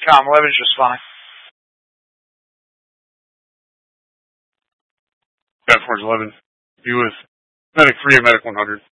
Tom, 11's just fine. Cat 4's 11. Be with Medic 3 and Medic 100.